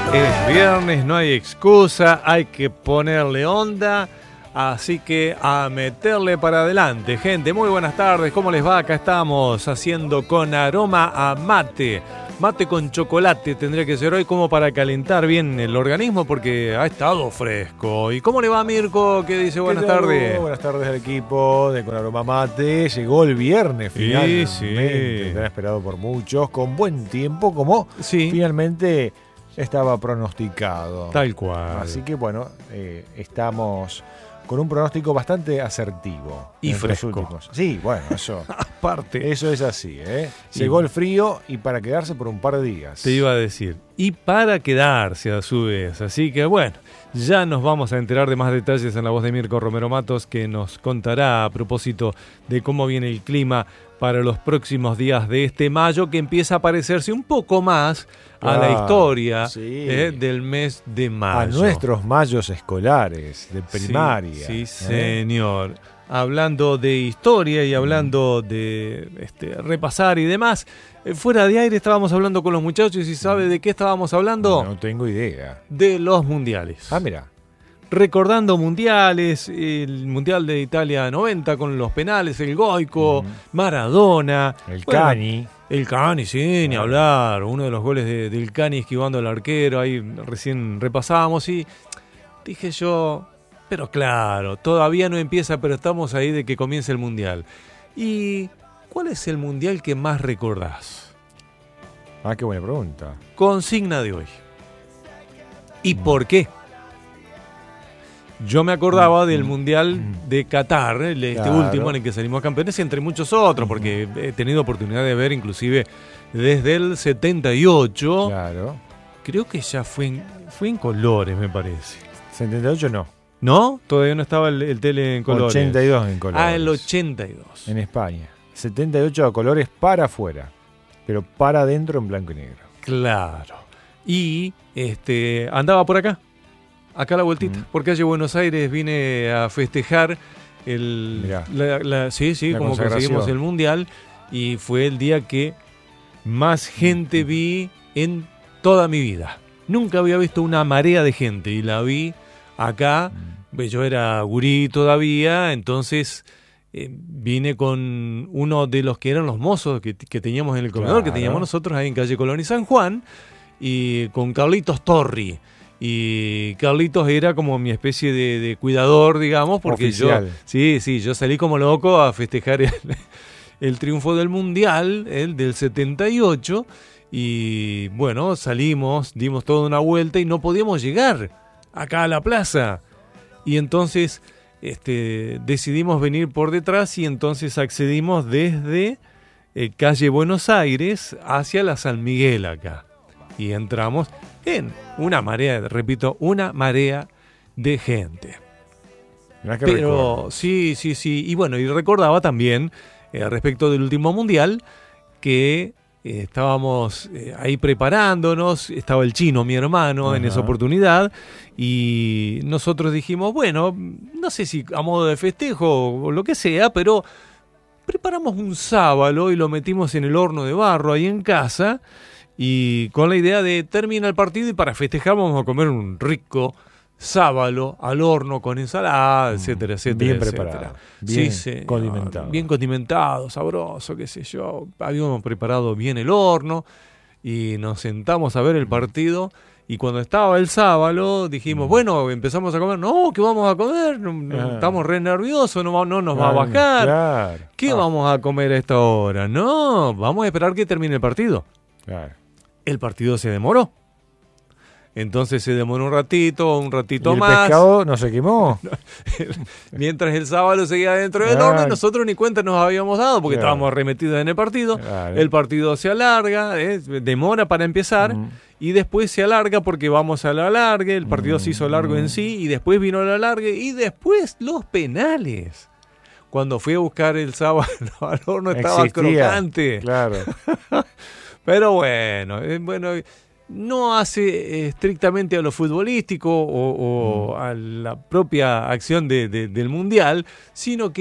Es viernes, no hay excusa, hay que ponerle onda, así que a meterle para adelante. Gente, muy buenas tardes, ¿cómo les va? Acá estamos haciendo con aroma a mate. Mate con chocolate tendría que ser hoy como para calentar bien el organismo porque ha estado fresco. ¿Y cómo le va, Mirko? ¿Qué dice? Buenas tardes. Buenas tardes al equipo de Con Aroma Mate. Llegó el viernes finalmente. Sí. Tan esperado por muchos, con buen tiempo, como Sí. finalmente estaba pronosticado. Tal cual. Así que bueno, estamos con un pronóstico bastante asertivo. Y entre los fresco. últimos. Sí, bueno, eso. Aparte, Eso es así, ¿eh? Llegó el frío y para quedarse por un par de días. te iba a decir. Y para quedarse a su vez. Así que bueno, ya nos vamos a enterar de más detalles en la voz de Mirko Romero Matos, que nos contará a propósito de cómo viene el clima para los próximos días de este mayo, que empieza a parecerse un poco más a la historia del mes de mayo. A nuestros mayos escolares de primaria. Sí, señor. Hablando de historia y hablando de repasar y demás, fuera de aire estábamos hablando con los muchachos y ¿sabe de qué estábamos hablando? No tengo idea. De los mundiales. Ah, mira. Recordando mundiales, el Mundial de Italia 90 con los penales, el Goico, Maradona. El Cani. El Cani, sí, ni hablar. Uno de los goles del Cani esquivando al arquero, ahí recién repasábamos y dije yo, pero claro, todavía no empieza, pero estamos ahí de que comience el Mundial. ¿Y cuál es el Mundial que más recordás? Ah, qué buena pregunta. Consigna de hoy. ¿Y por qué? Yo me acordaba del Mundial de Qatar, Claro. último en el que salimos campeones, entre muchos otros, porque he tenido oportunidad de ver inclusive desde el 78. Claro. Creo que ya fue en colores, me parece. 78 no. ¿No? Todavía no estaba el tele en colores. 82 en colores. Ah, el 82. En España. 78 a colores para afuera, pero para adentro en blanco y negro. Claro. Y andaba por acá a la vueltita, por calle Buenos Aires, vine a festejar Mirá, la como consagración. conseguimos el Mundial, y fue el día que más gente vi en toda mi vida. Nunca había visto una marea de gente y la vi acá. Yo era gurí todavía, entonces vine con uno de los que eran los mozos que teníamos en el comedor, que teníamos nosotros ahí en calle Colón y San Juan, y con Carlitos Torri. Y Carlitos era como mi especie de cuidador, digamos, porque oficial. yo salí como loco a festejar el triunfo del Mundial, el del 78, y bueno, salimos, dimos toda una vuelta y no podíamos llegar acá a la plaza. Y entonces decidimos venir por detrás y entonces accedimos desde calle Buenos Aires hacia la San Miguel acá. Y entramos en una marea de gente. Mirá que Pero recuerdo. sí. Y bueno, y recordaba también, respecto del último Mundial, que estábamos ahí preparándonos, estaba el Chino, mi hermano, en esa oportunidad, y nosotros dijimos, bueno, no sé si a modo de festejo o lo que sea, pero preparamos un sábalo y lo metimos en el horno de barro ahí en casa, y con la idea de terminar el partido y para festejar vamos a comer un rico sábalo al horno con ensalada, etcétera, etcétera. Bien preparado, bien condimentado. Bien condimentado, sabroso, qué sé yo. Habíamos preparado bien el horno y nos sentamos a ver el partido. Y cuando estaba el sábalo dijimos, bueno, empezamos a comer. No, ¿qué vamos a comer? Estamos re nerviosos, no nos va a bajar. Claro. ¿Qué vamos a comer a esta hora? No, vamos a esperar que termine el partido. Claro. El partido se demoró. Entonces se demoró un ratito ¿Y el más. pescado no se quemó? Mientras el sábalo seguía dentro del horno y nosotros ni cuenta nos habíamos dado porque estábamos remetidos en el partido. Claro. El partido se alarga, demora para empezar y después se alarga porque vamos a la alargue. El partido se hizo largo en sí y después vino la alargue y después los penales. Cuando fui a buscar el sábalo al horno estaba crocante. Claro. Pero bueno, no hace estrictamente a lo futbolístico o a la propia acción del Mundial, sino que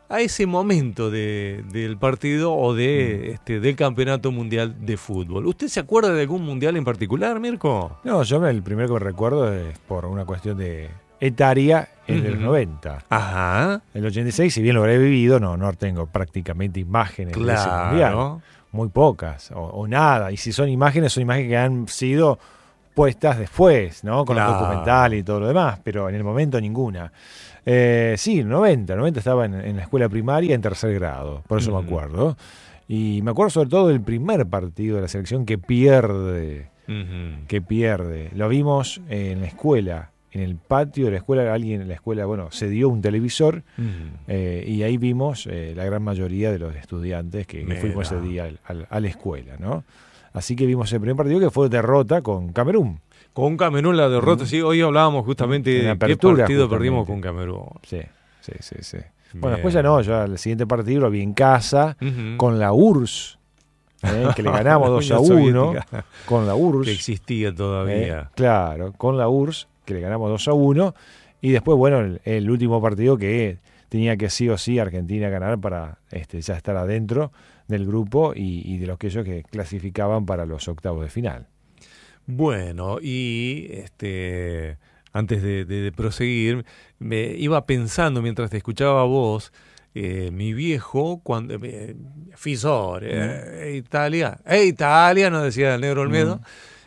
a ese momento del partido o del campeonato mundial de fútbol. ¿Usted se acuerda de algún mundial en particular, Mirko? No, yo el primero que recuerdo es por una cuestión de etaria, el del 90. Ajá. El 86, si bien lo habré vivido, no tengo prácticamente imágenes de ese mundial. Muy pocas, o nada. Y si son imágenes que han sido puestas después, ¿no? Con los documentales y todo lo demás, pero en el momento ninguna. Sí, 90 estaba en la escuela primaria en tercer grado, por eso me acuerdo. Y me acuerdo sobre todo del primer partido de la selección que pierde. Lo vimos en la escuela, en el patio de la escuela, alguien en la escuela, se dio un televisor y ahí vimos la gran mayoría de los estudiantes que fuimos ese día a la escuela, ¿no? Así que vimos el primer partido que fue derrota con Camerún. Con Camerún la derrota, sí. Hoy hablábamos justamente de qué partido perdimos con Camerún. Sí. Bueno, después ya el siguiente partido lo vi en casa con la URSS, que le ganamos 2-1. Con la URSS. Que existía todavía. Claro, con la URSS, que le ganamos 2-1. Y después, el último partido que tenía que sí o sí Argentina ganar para ya estar adentro del grupo y de aquellos que clasificaban para los octavos de final. Bueno, y antes de proseguir, me iba pensando mientras te escuchaba a vos, mi viejo, cuando Fisor, Italia, nos decía el negro Olmedo,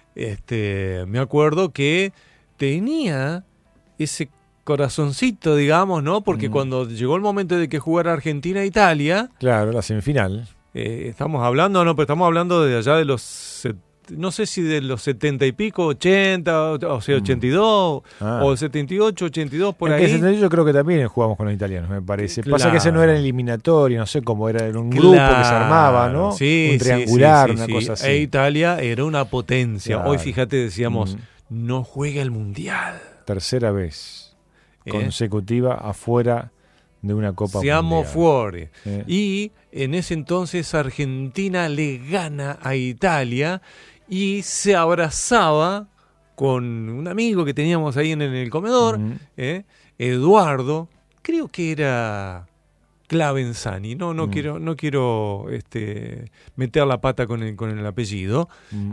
me acuerdo que tenía ese corazoncito, digamos, ¿no? Porque cuando llegó el momento de que jugara Argentina-Italia... Claro, la semifinal. Estamos hablando de allá de los... No sé si de los 70 y pico, 80, o sea, 82, o 78, 82, por ahí. En el 78 creo que también jugamos con los italianos, me parece. Claro. Pasa que ese no era eliminatorio, no sé cómo era un grupo que se armaba, ¿no? Sí, un triangular, una cosa así. E Italia era una potencia. Claro. Hoy, fíjate, decíamos, no juega el Mundial. Tercera vez consecutiva afuera de una Copa Siamo Mundial. fuori. Y en ese entonces Argentina le gana a Italia y se abrazaba con un amigo que teníamos ahí en el comedor, Eduardo, creo que era Clavenzani, no quiero meter la pata con el apellido,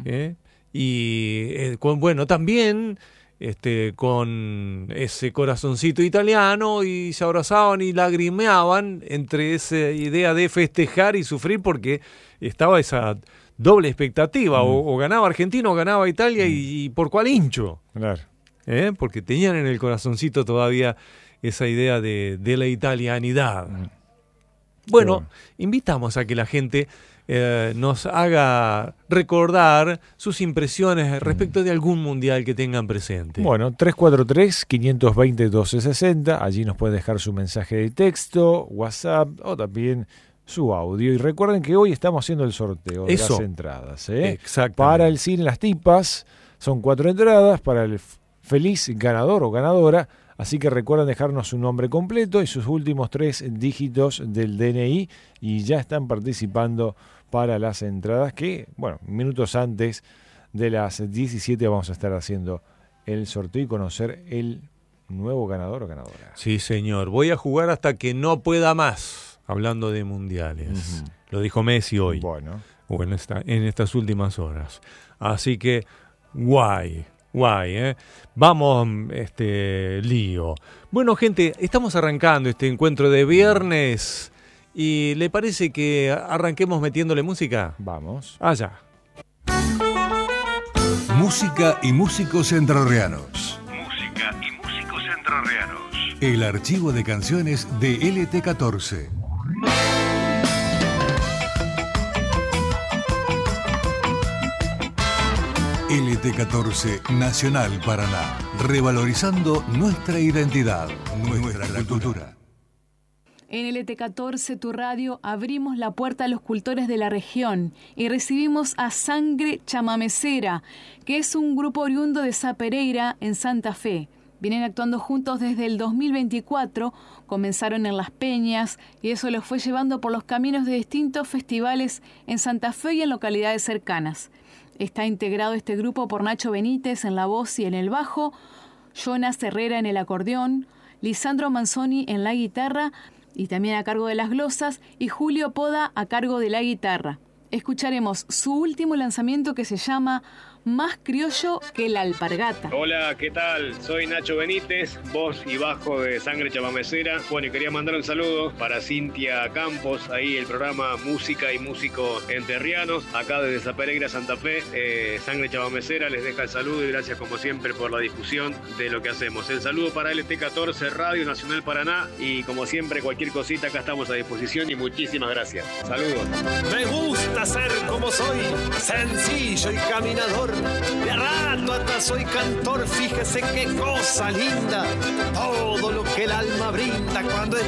y también con ese corazoncito italiano, y se abrazaban y lagrimeaban entre esa idea de festejar y sufrir, porque estaba esa doble expectativa, o ganaba Argentina o ganaba Italia, y por cuál hincho. Claro. Porque tenían en el corazoncito todavía esa idea de la italianidad. Bueno, invitamos a que la gente nos haga recordar sus impresiones respecto de algún mundial que tengan presente. Bueno, 343-520-1260, allí nos puede dejar su mensaje de texto, WhatsApp o también su audio. Y recuerden que hoy estamos haciendo el sorteo de las entradas. Exactamente. Para el cine Las Tipas son 4 entradas para el feliz ganador o ganadora. Así que recuerden dejarnos su nombre completo y sus últimos 3 dígitos del DNI y ya están participando para las entradas que, minutos antes de las 17 vamos a estar haciendo el sorteo y conocer el nuevo ganador o ganadora. Sí, señor. Voy a jugar hasta que no pueda más, hablando de mundiales. Lo dijo Messi hoy. Bueno, en estas últimas horas. Así que, guay, Vamos, lío. Bueno, gente, estamos arrancando este encuentro de viernes. ¿Y le parece que arranquemos metiéndole música? Vamos. Allá. Música y músicos entrerrianos. Música y músicos entrerrianos. El archivo de canciones de LT14. LT14 Nacional Paraná, revalorizando nuestra identidad, nuestra cultura. En LT14, tu radio, abrimos la puerta a los cultores de la región y recibimos a Sangre Chamamecera, que es un grupo oriundo de Sá Pereira, en Santa Fe. Vienen actuando juntos desde el 2024, comenzaron en Las Peñas y eso los fue llevando por los caminos de distintos festivales en Santa Fe y en localidades cercanas. Está integrado este grupo por Nacho Benítez en la voz y en el bajo, Jonas Herrera en el acordeón, Lisandro Manzoni en la guitarra y también a cargo de las glosas, y Julio Poda a cargo de la guitarra. Escucharemos su último lanzamiento que se llama Más criollo que la alpargata. Hola, ¿qué tal? Soy Nacho Benítez, voz y bajo de Sangre Chamamecera. Bueno, y quería mandar un saludo para Cintia Campos, ahí el programa Música y Músicos Enterrianos, acá desde Zapereira, Santa Fe. Sangre Chamamecera les deja el saludo y gracias como siempre por la difusión de lo que hacemos. El saludo para LT14 Radio Nacional Paraná y como siempre cualquier cosita acá estamos a disposición y muchísimas gracias. Saludos. Me gusta ser como soy, sencillo y caminador. De rato hasta soy cantor, fíjese qué cosa linda. Todo lo que el alma brinda cuando